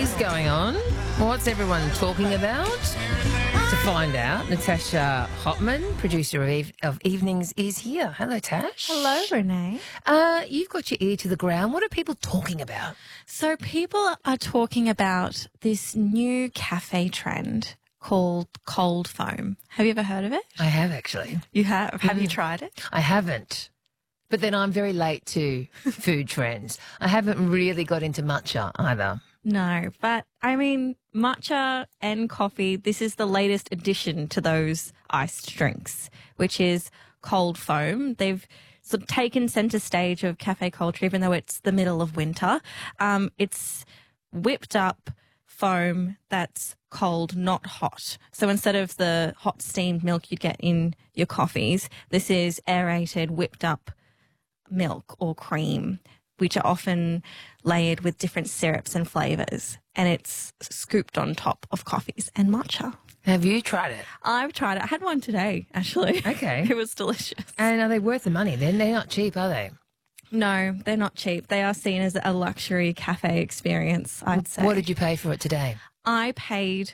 is going on? What's everyone talking about? To find out, Natasha Hopman, producer of Evenings, is here. Hello, Tash. Hello, Renee. You've got your ear to the ground. What are people talking about? So people are talking about this new cafe trend called cold foam. Have you ever heard of it? I have, actually. You have? Have you tried it? I haven't. But then I'm very late to food trends. I haven't really got into matcha either. No, but I mean, matcha and coffee, this is the latest addition to those iced drinks, which is cold foam. They've sort of taken centre stage of cafe culture, even though it's the middle of winter. It's whipped up foam that's cold, not hot. So instead of the hot steamed milk you'd get in your coffees, this is aerated, whipped up milk or cream, which are often layered with different syrups and flavours, and it's scooped on top of coffees and matcha. Have you tried it? I've tried it. I had one today, actually. Okay. It was delicious. And are they worth the money then? They're not cheap, are they? No, they're not cheap. They are seen as a luxury cafe experience, I'd say. What did you pay for it today? I paid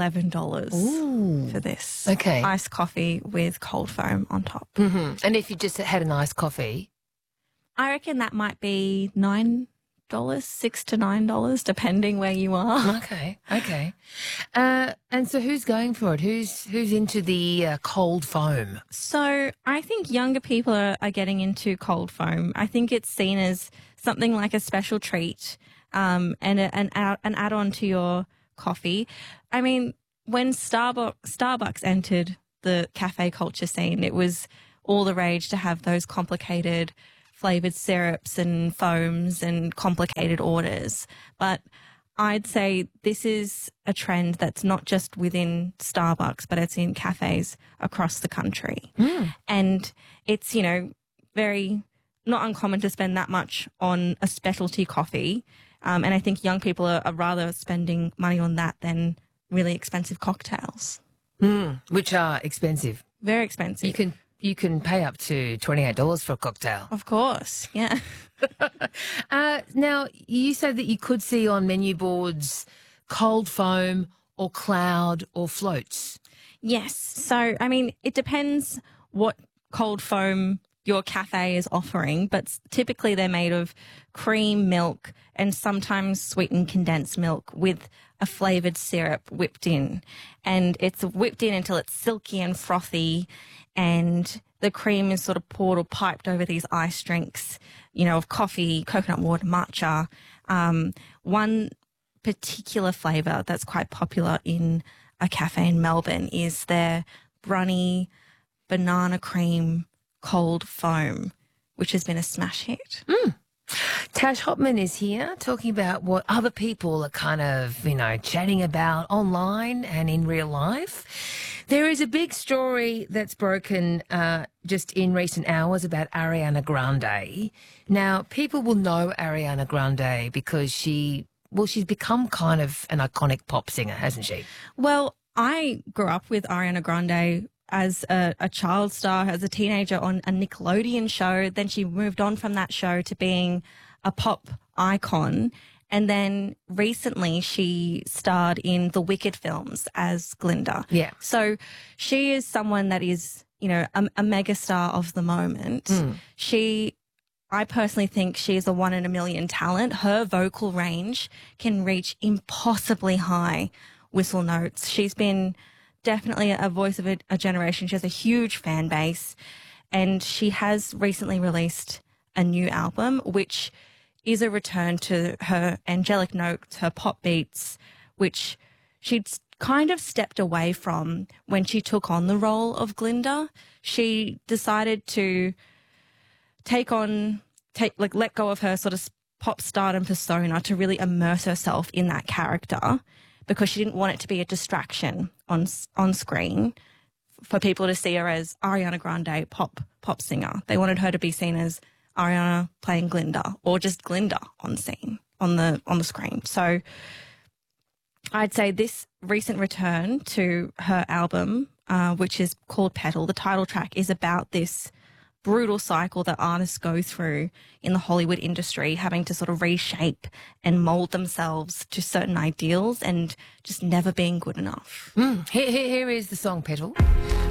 $11 for this. Okay. Iced coffee with cold foam on top. Mm-hmm. And if you just had an iced coffee? I reckon that might be $9, $6 to $9, depending where you are. Okay. And so who's going for it? Who's into the cold foam? So I think younger people are getting into cold foam. I think it's seen as something like a special treat and an add-on to your coffee. I mean, when Starbucks entered the cafe culture scene, it was all the rage to have those complicated flavoured syrups and foams and complicated orders. But I'd say this is a trend that's not just within Starbucks, but it's in cafes across the country. And it's, very not uncommon to spend that much on a specialty coffee. And I think young people are rather spending money on that than really expensive cocktails. Which are expensive. Very expensive. You can pay up to $28 for a cocktail. Of course, yeah. Now, you said that you could see on menu boards cold foam or cloud or floats. Yes. So, I mean, it depends what cold foam your cafe is offering, but typically they're made of cream, milk, and sometimes sweetened condensed milk with a flavoured syrup whipped in. And it's whipped in until it's silky and frothy, and the cream is sort of poured or piped over these ice drinks, of coffee, coconut water, matcha. One particular flavour that's quite popular in a cafe in Melbourne is their Brunny banana cream cold foam, which has been a smash hit. Tash Hopman is here talking about what other people are kind of, chatting about online and in real life. There is a big story that's broken just in recent hours about Ariana Grande. Now, people will know Ariana Grande because she's become kind of an iconic pop singer, hasn't she? Well, I grew up with Ariana Grande as a child star, as a teenager on a Nickelodeon show. Then she moved on from that show to being a pop icon. And then recently she starred in the Wicked films as Glinda. Yeah. So she is someone that is, a mega star of the moment. I personally think she is a 1 in a million talent. Her vocal range can reach impossibly high whistle notes. She's been definitely a voice of a generation. She has a huge fan base, and she has recently released a new album, which is a return to her angelic notes, her pop beats, which she'd kind of stepped away from when she took on the role of Glinda. She decided to let go of her sort of pop stardom persona to really immerse herself in that character, because she didn't want it to be a distraction on screen for people to see her as Ariana Grande pop singer. They wanted her to be seen as Ariana playing Glinda, or just Glinda on the screen. So I'd say this recent return to her album, which is called Petal, the title track is about this brutal cycle that artists go through in the Hollywood industry, having to sort of reshape and mold themselves to certain ideals and just never being good enough. Here is the song, Petal.